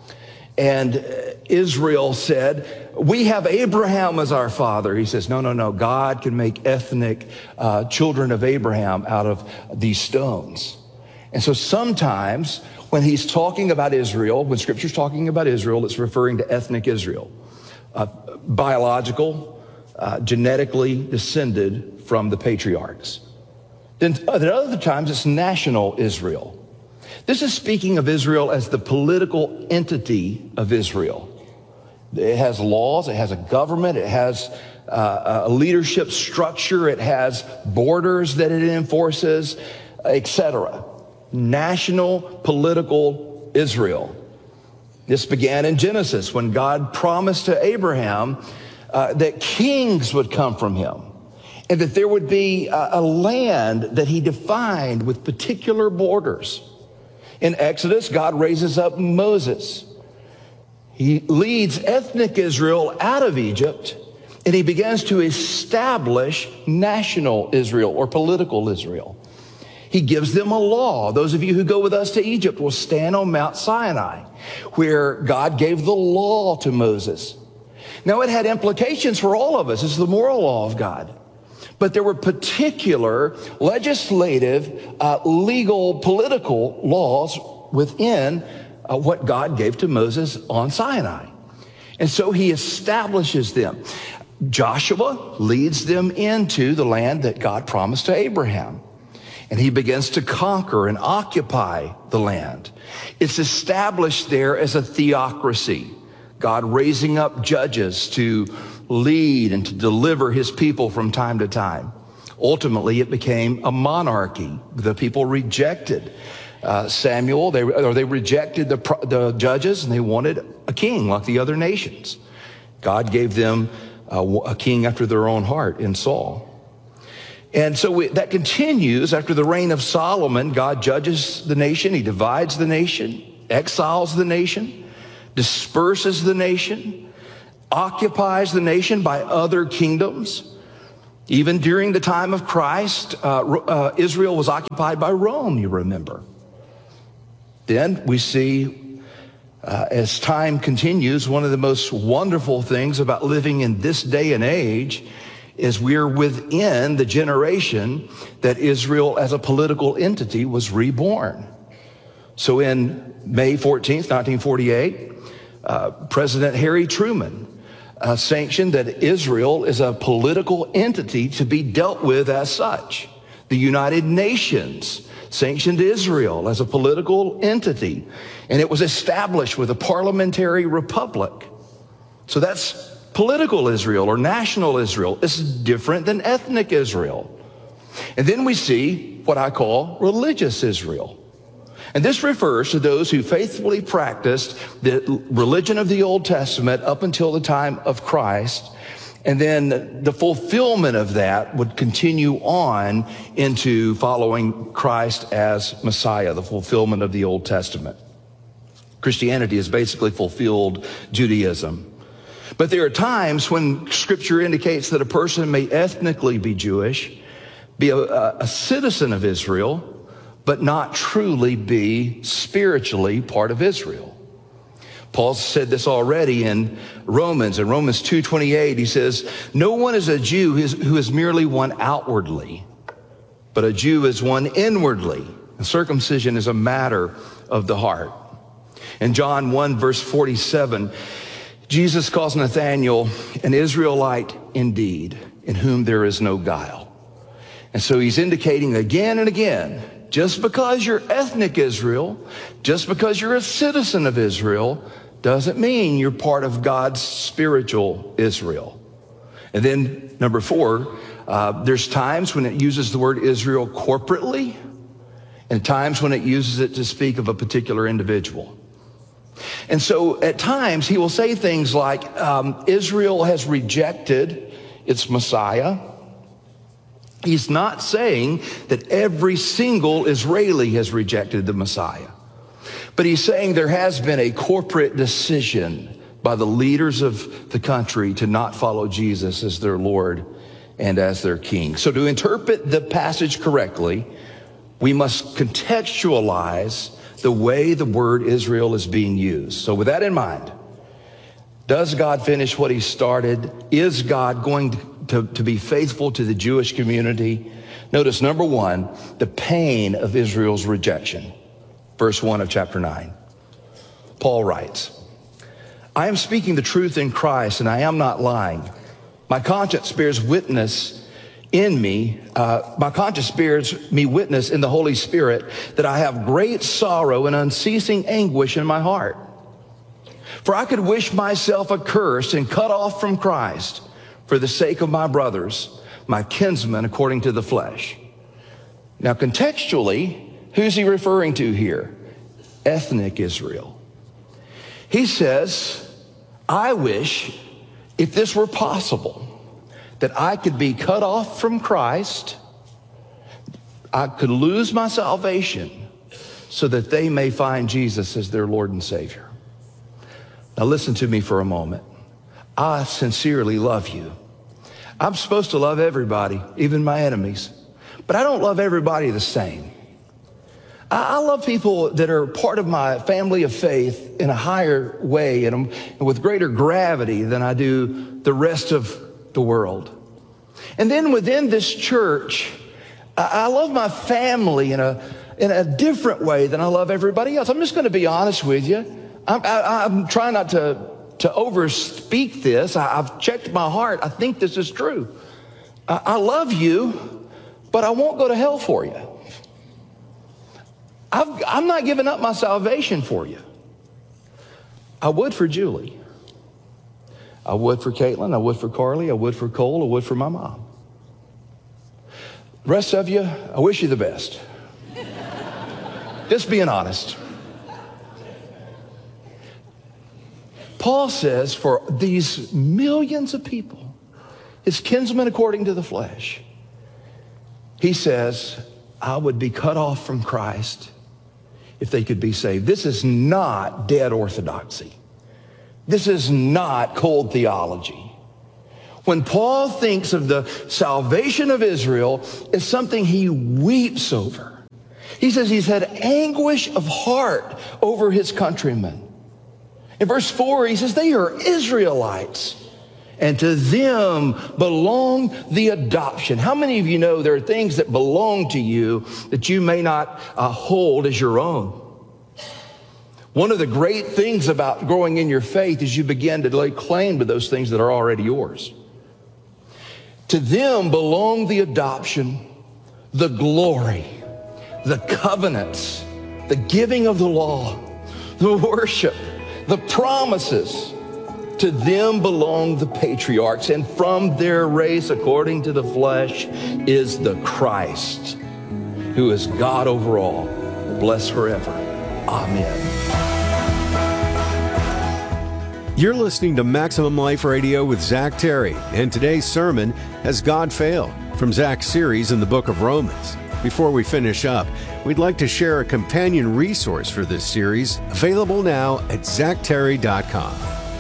And Israel said, we have Abraham as our father. He says, no, no, no. God can make ethnic uh, children of Abraham out of these stones. And so sometimes when he's talking about Israel, when Scripture's talking about Israel, it's referring to ethnic Israel, uh, biological, uh, genetically descended from the patriarchs. Then at other times, it's national Israel. This is speaking of Israel as the political entity of Israel. It has laws, it has a government, it has uh, a leadership structure, it has borders that it enforces, et cetera. National political Israel. This began in Genesis when God promised to Abraham uh, that kings would come from him and that there would be a, a land that he defined with particular borders. In Exodus, God raises up Moses. He leads ethnic Israel out of Egypt, and he begins to establish national Israel or political Israel. He gives them a law. Those of you who go with us to Egypt will stand on Mount Sinai, where God gave the law to Moses. Now, it had implications for all of us. It's the moral law of God. But there were particular legislative, uh, legal, political laws within uh, what God gave to Moses on Sinai. And so he establishes them. Joshua leads them into the land that God promised to Abraham. And he begins to conquer and occupy the land. It's established there as a theocracy. God raising up judges to lead and to deliver his people from time to time. Ultimately, it became a monarchy. The people rejected uh, Samuel, they, or they rejected the, the judges, and they wanted a king like the other nations. God gave them uh, a king after their own heart in Saul. And so we, that continues after the reign of Solomon. God judges the nation. He divides the nation, exiles the nation, disperses the nation, occupies the nation by other kingdoms. Even during the time of Christ, uh, uh, Israel was occupied by Rome, you remember. Then we see, uh, as time continues, one of the most wonderful things about living in this day and age is we're within the generation that Israel as a political entity was reborn. So in May fourteenth, nineteen forty-eight, uh, President Harry Truman uh, sanctioned that Israel is a political entity to be dealt with as such. The United Nations sanctioned Israel as a political entity, and it was established with a parliamentary republic. So that's political Israel or national Israel. This is different than ethnic Israel. And then we see what I call religious Israel. And this refers to those who faithfully practiced the religion of the Old Testament up until the time of Christ. And then the fulfillment of that would continue on into following Christ as Messiah, the fulfillment of the Old Testament. Christianity has basically fulfilled Judaism. But there are times when Scripture indicates that a person may ethnically be Jewish, be a, a citizen of Israel, but not truly be spiritually part of Israel. Paul said this already in Romans. In Romans two twenty-eight, he says, "No one is a Jew who is merely one outwardly, but a Jew is one inwardly. And circumcision is a matter of the heart." In John one, verse forty-seven, Jesus calls Nathanael an Israelite indeed, in whom there is no guile. And so he's indicating again and again, just because you're ethnic Israel, just because you're a citizen of Israel, doesn't mean you're part of God's spiritual Israel. And then number four, uh, there's times when it uses the word Israel corporately, and times when it uses it to speak of a particular individual. And so at times he will say things like, um, Israel has rejected its Messiah. He's not saying that every single Israeli has rejected the Messiah, but he's saying there has been a corporate decision by the leaders of the country to not follow Jesus as their Lord and as their King. So to interpret the passage correctly, we must contextualize the way the word Israel is being used. So with that in mind, does God finish what he started? Is God going to To, to be faithful to the Jewish community? Notice, number one, the pain of Israel's rejection. Verse one of chapter nine. Paul writes, "I am speaking the truth in Christ, and I am not lying. My conscience bears witness in me, uh, my conscience bears me witness in the Holy Spirit that I have great sorrow and unceasing anguish in my heart. For I could wish myself accursed and cut off from Christ, for the sake of my brothers, my kinsmen according to the flesh." Now contextually, who's he referring to here? Ethnic Israel. He says, I wish, if this were possible, that I could be cut off from Christ, I could lose my salvation, so that they may find Jesus as their Lord and Savior. Now listen to me for a moment. I sincerely love you. I'm supposed to love everybody, even my enemies, but I don't love everybody the same. I love people that are part of my family of faith in a higher way and with greater gravity than I do the rest of the world. And then within this church, I love my family in a, in a different way than I love everybody else. I'm just going to be honest with you. I'm, I, I'm trying not to to overspeak this. I, I've checked my heart. I think this is true. I, I love you, but I won't go to hell for you. I've, I'm not giving up my salvation for you. I would for Julie. I would for Caitlin. I would for Carly. I would for Cole. I would for my mom. The rest of you, I wish you the best. Just being honest. Paul says for these millions of people his kinsman according to the flesh. He says, I would be cut off from Christ if they could be saved. This is not dead orthodoxy. This is not cold theology. When Paul thinks of the salvation of Israel, it's something he weeps over. He says he's had anguish of heart over his countrymen. In verse four, he says, they are Israelites, and to them belong the adoption. How many of you know there are things that belong to you that you may not uh, hold as your own? One of the great things about growing in your faith is you begin to lay claim to those things that are already yours. To them belong the adoption, the glory, the covenants, the giving of the law, the worship, the promises. To them belong the patriarchs, and from their race, according to the flesh, is the Christ, who is God over all, blessed forever. Amen. You're listening to Maximum Life Radio with Zach Terry, and today's sermon, Has God Failed?, from Zach's series in the book of Romans. Before we finish up, we'd like to share a companion resource for this series, available now at zach terry dot com.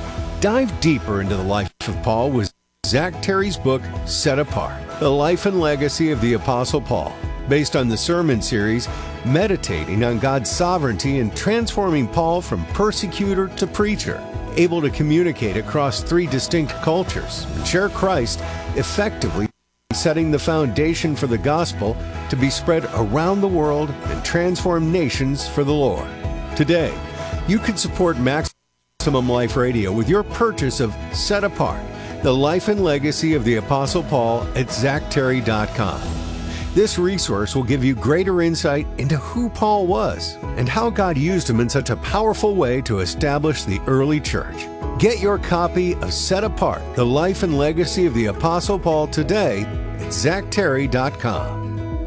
Dive deeper into the life of Paul with Zach Terry's book, Set Apart, The Life and Legacy of the Apostle Paul, based on the sermon series, meditating on God's sovereignty and transforming Paul from persecutor to preacher, able to communicate across three distinct cultures and share Christ effectively, setting the foundation for the gospel to be spread around the world and transform nations for the Lord. Today, you can support Maximum Life Radio with your purchase of Set Apart, The Life and Legacy of the Apostle Paul at zach terry dot com. This resource will give you greater insight into who Paul was and how God used him in such a powerful way to establish the early church. Get your copy of Set Apart, The Life and Legacy of the Apostle Paul today at zach terry dot com.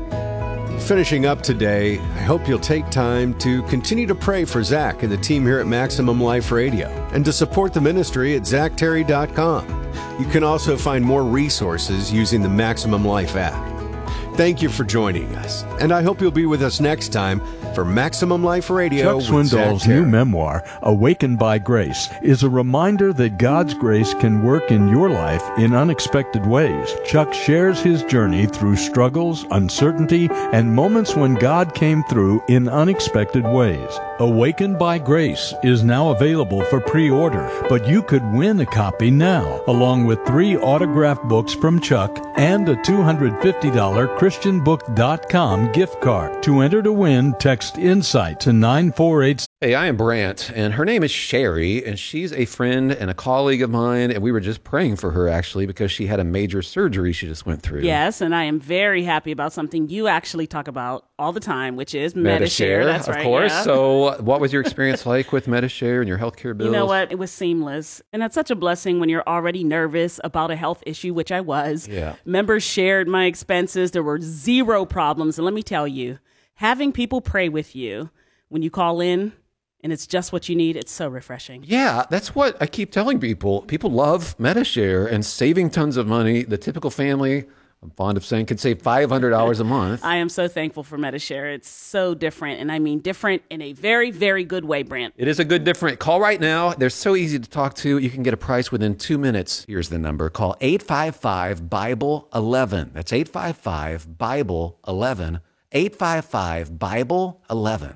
Finishing up today, I hope you'll take time to continue to pray for Zach and the team here at Maximum Life Radio and to support the ministry at zach terry dot com. You can also find more resources using the Maximum Life app. Thank you for joining us, and I hope you'll be with us next time for Maximum Life Radio. Chuck Swindoll's new memoir, Awakened by Grace, is a reminder that God's grace can work in your life in unexpected ways. Chuck shares his journey through struggles, uncertainty, and moments when God came through in unexpected ways. Awakened by Grace is now available for pre-order, but you could win a copy now, along with three autographed books from Chuck and a two hundred fifty dollars christian book dot com gift card. To enter to win, text INSIGHT to nine four eight. Hey, I am Brant, and her name is Sherry, and she's a friend and a colleague of mine, and we were just praying for her, actually, because she had a major surgery she just went through. Yes, and I am very happy about something you actually talk about all the time, which is Medi-Share. That's of right, course. yeah. So what was your experience like with Medi-Share and your healthcare bills? You know what? It was seamless, and that's such a blessing when you're already nervous about a health issue, which I was. Yeah. Members shared my expenses. There were zero problems, and let me tell you, having people pray with you when you call in, and it's just what you need, it's so refreshing. Yeah, that's what I keep telling people. People love Medi-Share and saving tons of money. The typical family, I'm fond of saying, could save five hundred dollars a month. I am so thankful for Medi-Share. It's so different, and I mean different in a very, very good way, Brant. It is a good different. Call right now. They're so easy to talk to. You can get a price within two minutes. Here's the number. Call eight five five, Bible eleven. That's eight five five, Bible eleven. eight five five, Bible eleven.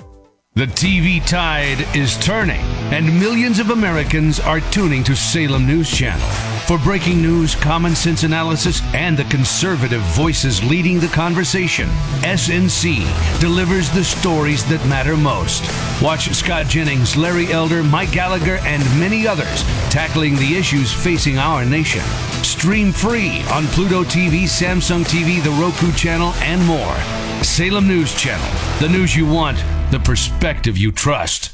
The T V tide is turning, and millions of Americans are tuning to Salem News Channel. For breaking news, common sense analysis, and the conservative voices leading the conversation, S N C delivers the stories that matter most. Watch Scott Jennings, Larry Elder, Mike Gallagher, and many others tackling the issues facing our nation. Stream free on Pluto T V, Samsung T V, the Roku channel, and more. Salem News Channel, the news you want, the perspective you trust.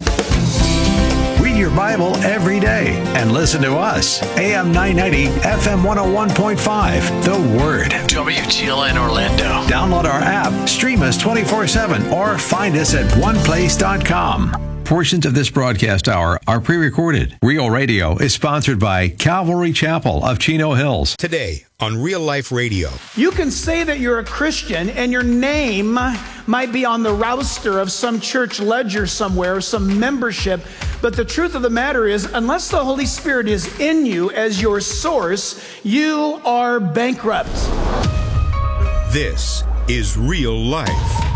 Read your Bible every day and listen to us. A M nine ninety, F M one oh one point five, The Word. W T L N Orlando. Download our app, stream us twenty-four seven, or find us at one place dot com. Portions of this broadcast hour are pre-recorded. Real Radio is sponsored by Calvary Chapel of Chino Hills. Today on Real Life Radio. You can say that you're a Christian and your name might be on the roster of some church ledger somewhere, some membership, but the truth of the matter is, unless the Holy Spirit is in you as your source, you are bankrupt. This is Real Life.